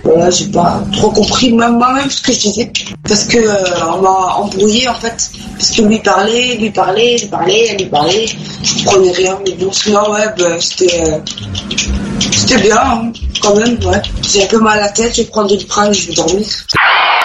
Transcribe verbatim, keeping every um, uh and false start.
Voilà, j'ai pas trop compris même moi-même ce que je disais. Parce que euh, on m'a embrouillé en fait. Parce que lui parlait, lui parlait, lui parlait, lui parlait. Je prenais rien, mais bon, sinon, ouais, bah, c'était. Euh, c'était bien, hein, quand même, ouais. J'ai un peu mal à la tête, je vais prendre du prendre et je vais dormir.